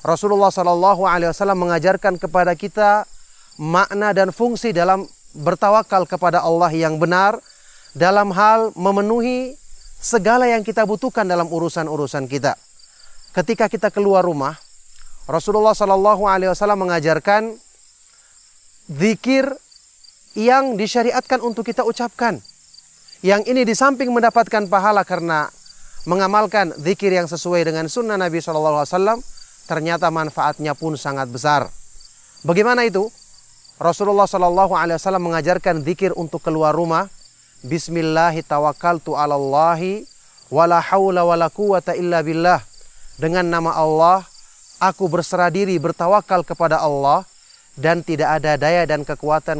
Rasulullah SAW mengajarkan kepada kita makna dan fungsi dalam bertawakal kepada Allah yang benar dalam hal memenuhi segala yang kita butuhkan dalam urusan-urusan kita. Ketika kita keluar rumah, Rasulullah SAW mengajarkan zikir yang disyariatkan untuk kita ucapkan. Yang ini di samping mendapatkan pahala karena mengamalkan zikir yang sesuai dengan sunnah Nabi SAW, ternyata manfaatnya pun sangat besar. Bagaimana itu? Rasulullah SAW mengajarkan zikir untuk keluar rumah. Bismillahi tawakkaltu ala Allahi wala hawla wala quwata illa billah. Dengan nama Allah, aku berserah diri bertawakal kepada Allah dan tidak ada daya dan kekuatan